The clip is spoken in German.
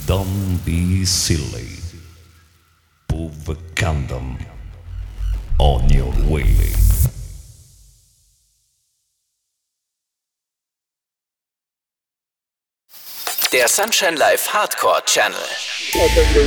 Don't be silly. Put the condom on your way. Der Sunshine Live Hardcore Channel.